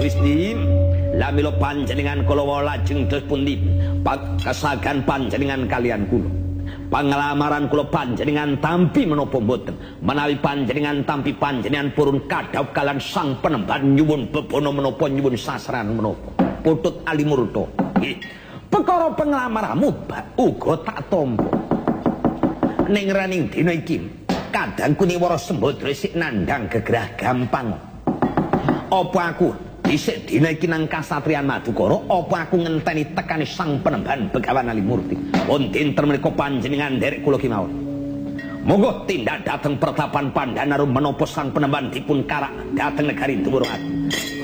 Gusti, lamila panjenengan kula lajeng dos pundi kasagan panjenengan kalian kula. Panglamaran kula panjenengan tampi menapa mboten? Menawi panjenengan tampi panjenengan purun kadhap kalan sang penemban nyuwun bebono menapa nyuwun sasran menapa. Putut alimurta. Nggih. Perkara penglamaramu uga tak tampa. Ning raning dina iki kadangku Niwara Sembadra sik nandhang gegrah gampang. Apa aku dhisik dina iki nang kasatriyan Madukara, apa aku ngenteni tekani sang penemban Begawan Alimurti. Pun dinten menika panjenengan nderek kula kemawon. Monggo tindak dhateng pertapan Pandhanarum menapa sang penemban dipun karak dhateng negari Dewara.